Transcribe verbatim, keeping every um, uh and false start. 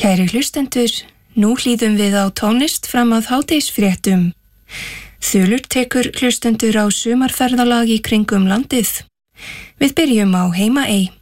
Kæri hlustendur, nú hlýðum við á tónlist fram að hádegisfréttum. Þulur tekur hlustendur á sumarferðalag í kringum landið. Við byrjum á Heimaey.